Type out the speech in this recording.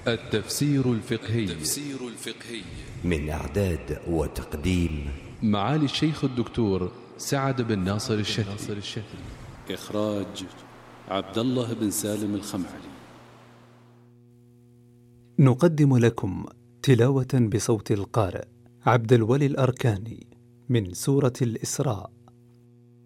التفسير الفقهي من إعداد وتقديم معالي الشيخ الدكتور سعد بن ناصر الشافعي. إخراج عبد الله بن سالم الخمعلي. نقدم لكم تلاوة بصوت القارئ عبد الولي الأركاني من سورة الإسراء.